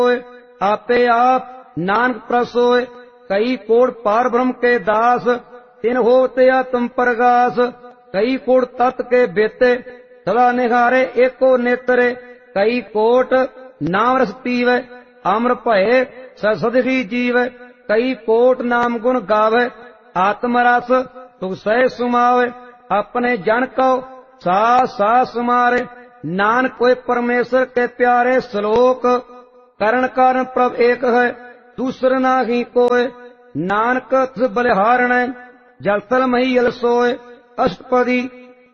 आपे आप नानक प्रसोय। कई कोड़ पार ब्रह्म के दास, तिन होते आत्म प्रगास। कई कोड़ तत् के बेते, सदा निहारे एको नेत्रे। कई कोट नाम रस पीवे, अमर भये ससदि जीव। कई कोट नाम गुण गावे, आत्म रस सुख सह सुमावे। अपने जन को सा सा सुमारे, नानक कोय परमेश्वर के प्यारे। श्लोक करण कारण प्रभ एक है, दूसर नाही कोय। नानक तिस बलिहारण, जल थल मही जल सोय। अष्टपदी